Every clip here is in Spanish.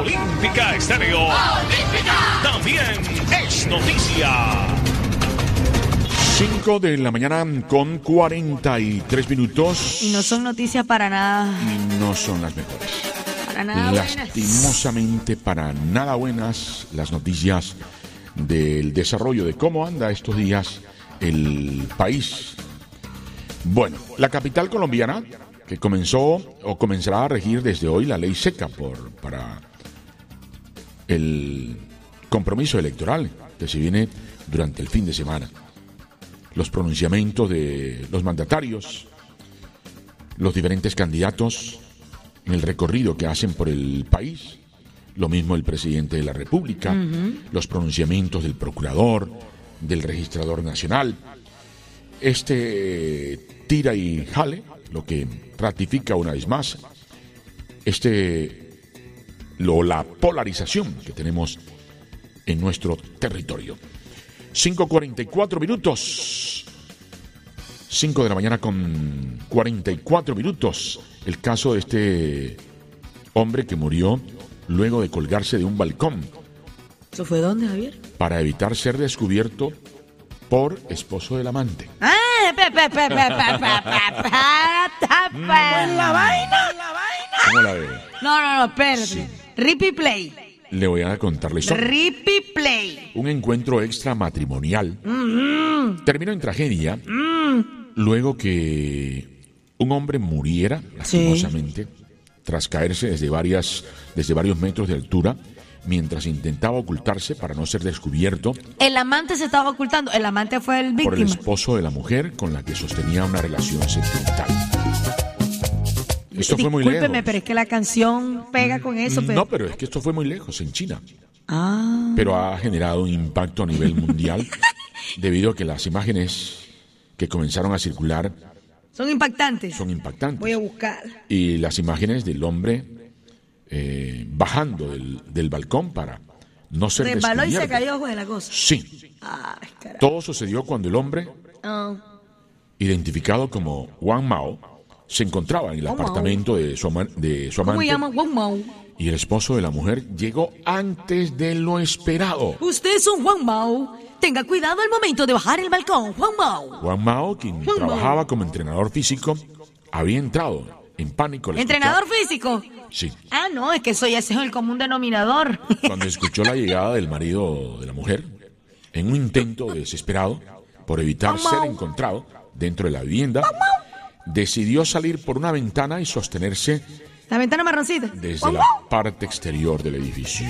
Olímpica Estéreo. También es noticia. 5 de la mañana con 43 minutos. Y no son noticias para nada. Y no son las mejores. Para nada Lastimosamente para nada buenas las noticias del desarrollo de cómo anda estos días el país. Bueno, la capital colombiana, que comenzó o comenzará a regir desde hoy la ley seca para el compromiso electoral que se viene durante el fin de semana. Los pronunciamientos de los mandatarios, los diferentes candidatos en el recorrido que hacen por el país, lo mismo el presidente de la República, los pronunciamientos del procurador, del registrador nacional. Tira y jale, lo que ratifica una vez más la polarización que tenemos en nuestro territorio. 5:44 minutos. 5 de la mañana con 44 minutos. El caso de este hombre que murió luego de colgarse de un balcón. ¿Eso fue dónde, Javier? Para evitar ser descubierto por esposo del amante. ¿La vaina? ¿Cómo la ve? No, espérate. Sí. Rippy Play. Le voy a contar la historia. Rippy Play. Un encuentro extramatrimonial terminó en tragedia luego que un hombre muriera lastimosamente tras caerse desde varios metros de altura mientras intentaba ocultarse para no ser descubierto. El amante se estaba ocultando. El amante fue el víctima. Por el esposo de la mujer con la que sostenía una relación sentimental. Esto fue muy lejos. Discúlpeme, pero es que la canción pega con eso. No, pero es que esto fue muy lejos, en China. Ah. Pero ha generado un impacto a nivel mundial debido a que las imágenes que comenzaron a circular son impactantes. Voy a buscar. Y las imágenes del hombre bajando del balcón para no ser descubierto. Resbaló y se cayó de la cosa. Sí. Ay, carajo. Todo sucedió cuando el hombre, identificado como Wang Mao, se encontraba en el apartamento de su amante. ¿Cómo se llama? Wang Mao. Y el esposo de la mujer llegó antes de lo esperado. Usted es un Wang Mao. Tenga cuidado al momento de bajar el balcón, Wang Mao. Wang Mao, quien trabajaba como entrenador físico, había entrado en pánico. ¿Entrenador físico? Sí. Ah, no, es que ese es el común denominador. Cuando escuchó la llegada del marido de la mujer, en un intento desesperado por evitar ser encontrado dentro de la vivienda, decidió salir por una ventana y sostenerse la ventana marroncita desde la parte exterior del edificio.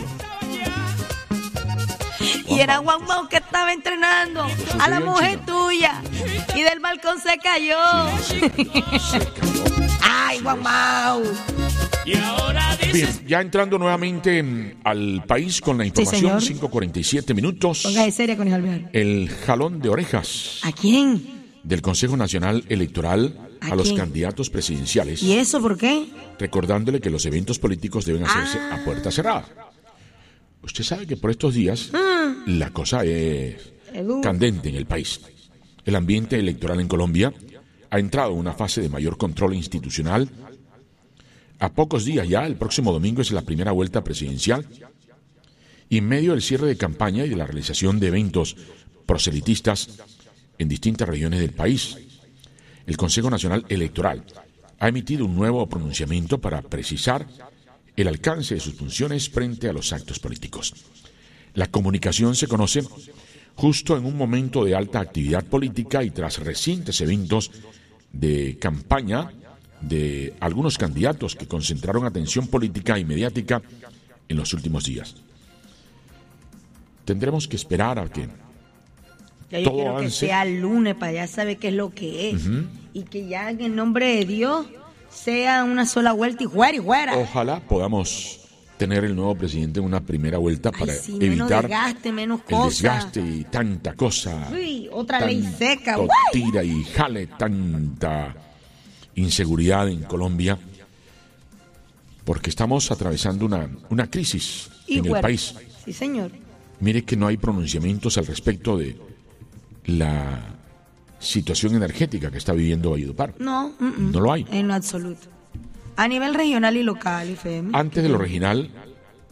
Y era Wang Mao que estaba entrenando a la mujer tuya. Y del balcón se cayó. Sí, se cayó. ¡Ay, Wang Mao! Bien, ya entrando nuevamente al país con la información, 5:47 minutos. Póngase seria con el Alvear. El jalón de orejas. ¿A quién? Del Consejo Nacional Electoral a los candidatos presidenciales. ¿Y eso por qué? Recordándole que los eventos políticos deben hacerse a puerta cerrada. Usted sabe que por estos días la cosa es candente en el país. El ambiente electoral en Colombia ha entrado en una fase de mayor control institucional. A pocos días ya, el próximo domingo es la primera vuelta presidencial. Y en medio del cierre de campaña y de la realización de eventos proselitistas en distintas regiones del país, el Consejo Nacional Electoral ha emitido un nuevo pronunciamiento para precisar el alcance de sus funciones frente a los actos políticos. La comunicación se conoce justo en un momento de alta actividad política y tras recientes eventos de campaña de algunos candidatos que concentraron atención política y mediática en los últimos días. Tendremos que esperar a que yo quiero que sea el lunes para ya saber qué es lo que es. Y que ya en el nombre de Dios sea una sola vuelta y fuera. Ojalá podamos tener el nuevo presidente en una primera vuelta para evitar menos el desgaste y tanta cosa. Uy, otra ley seca. Tira y jale, tanta inseguridad en Colombia, porque estamos atravesando una crisis en el país. Sí, señor. Mire que no hay pronunciamientos al respecto de la situación energética que está viviendo Valledupar. No lo hay. En lo absoluto. A nivel regional y local, FM. Antes de lo regional,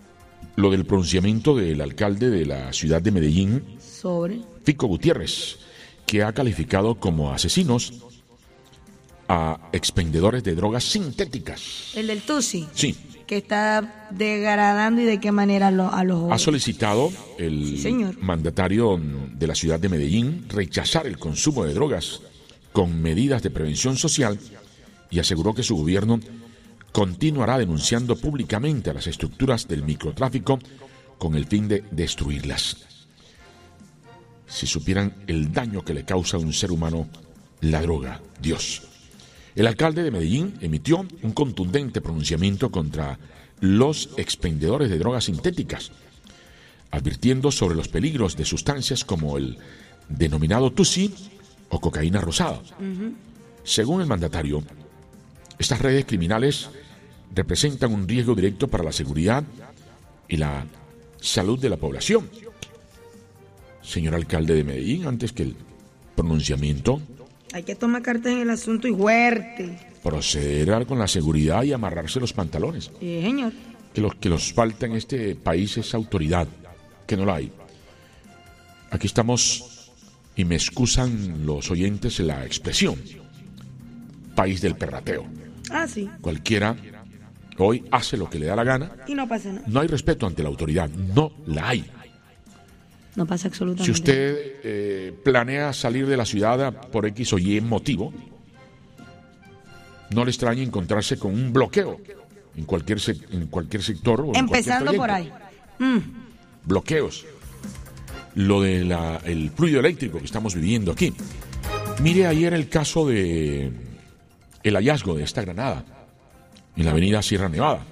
lo del pronunciamiento del alcalde de la ciudad de Medellín, Fico Gutiérrez, que ha calificado como asesinos a expendedores de drogas sintéticas. ¿El del Tusi? Sí. Que está degradando y de qué manera a los jóvenes. Ha solicitado el mandatario de la ciudad de Medellín rechazar el consumo de drogas con medidas de prevención social y aseguró que su gobierno continuará denunciando públicamente a las estructuras del microtráfico con el fin de destruirlas. Si supieran el daño que le causa a un ser humano la droga, Dios. El alcalde de Medellín emitió un contundente pronunciamiento contra los expendedores de drogas sintéticas, advirtiendo sobre los peligros de sustancias como el denominado Tusi o cocaína rosada. Según el mandatario, estas redes criminales representan un riesgo directo para la seguridad y la salud de la población. Señor alcalde de Medellín, antes que el pronunciamiento, hay que tomar cartas en el asunto y fuerte. Proceder con la seguridad y amarrarse los pantalones. Sí, señor. Que lo que nos falta en este país es autoridad, que no la hay. Aquí estamos, y me excusan los oyentes la expresión, país del perrateo. Ah, sí. Cualquiera hoy hace lo que le da la gana. Y no pasa nada. No hay respeto ante la autoridad, no la hay. No pasa absolutamente. Si usted planea salir de la ciudad por X o Y motivo, no le extrañe encontrarse con un bloqueo en cualquier sector. O empezando en por ahí. Bloqueos. Lo del fluido eléctrico que estamos viviendo aquí. Mire ayer el caso de el hallazgo de esta granada en la avenida Sierra Nevada.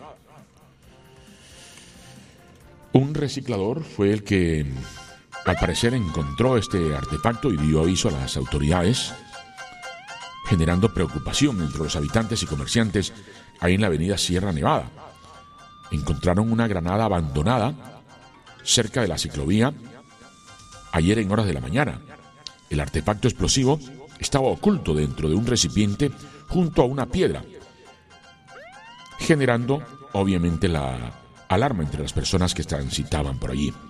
Un reciclador fue el que al parecer encontró este artefacto y dio aviso a las autoridades, generando preocupación entre los habitantes y comerciantes ahí en la avenida Sierra Nevada. Encontraron una granada abandonada cerca de la ciclovía ayer en horas de la mañana. El artefacto explosivo estaba oculto dentro de un recipiente junto a una piedra, generando obviamente la alarma entre las personas que transitaban por allí.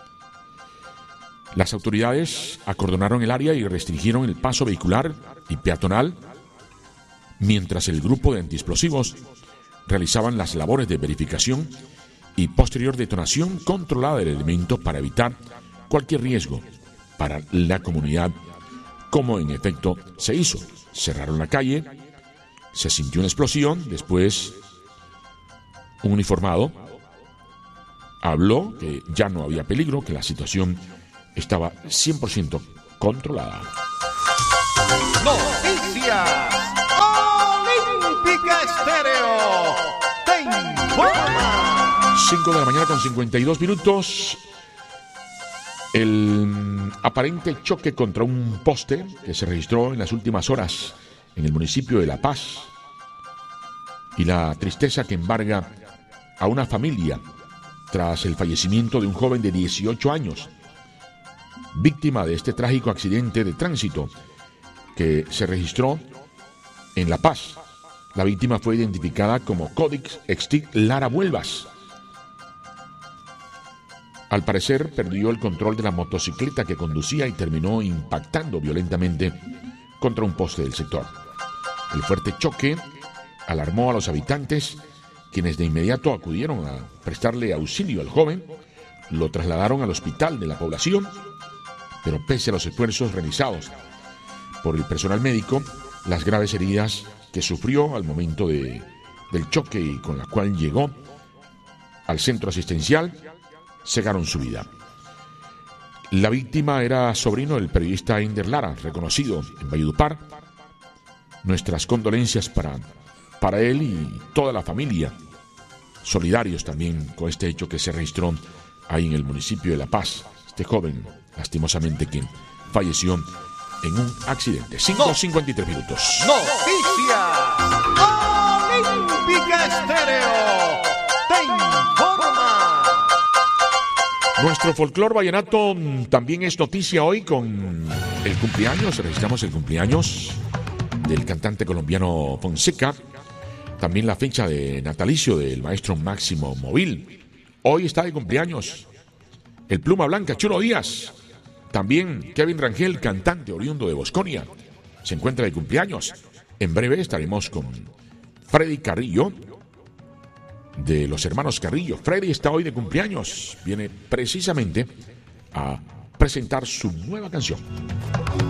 Las autoridades acordonaron el área y restringieron el paso vehicular y peatonal, mientras el grupo de antiexplosivos realizaban las labores de verificación y posterior detonación controlada del elemento para evitar cualquier riesgo para la comunidad, como en efecto se hizo. Cerraron la calle, se sintió una explosión, después un uniformado habló que ya no había peligro, que la situación estaba 100% controlada. Noticias Olímpica Estéreo te informa. 5 de la mañana con 52 minutos. El aparente choque contra un poste que se registró en las últimas horas en el municipio de La Paz y la tristeza que embarga a una familia tras el fallecimiento de un joven de 18 años, víctima de este trágico accidente de tránsito que se registró en La Paz. La víctima fue identificada como Códix Extic Lara Vuelvas. Al parecer perdió el control de la motocicleta que conducía y terminó impactando violentamente contra un poste del sector. El fuerte choque alarmó a los habitantes, quienes de inmediato acudieron a prestarle auxilio al joven. Lo trasladaron al hospital de la población, pero pese a los esfuerzos realizados por el personal médico, las graves heridas que sufrió al momento del choque y con la cual llegó al centro asistencial cegaron su vida. La víctima era sobrino del periodista Ender Lara, reconocido en Valledupar. Nuestras condolencias para él y toda la familia, solidarios también con este hecho que se registró ahí en el municipio de La Paz. Este joven, lastimosamente, quien falleció en un accidente. 5:53 minutos. Noticias Olímpica Estéreo te informa. Nuestro folclor vallenato también es noticia hoy con el cumpleaños. Registramos el cumpleaños del cantante colombiano Fonseca. También la fecha de natalicio del maestro Máximo Móvil. Hoy está de cumpleaños el Pluma Blanca, Chulo Díaz. También Kevin Rangel, cantante oriundo de Bosconia, se encuentra de cumpleaños. En breve estaremos con Freddy Carrillo, de los hermanos Carrillo. Freddy está hoy de cumpleaños. Viene precisamente a presentar su nueva canción.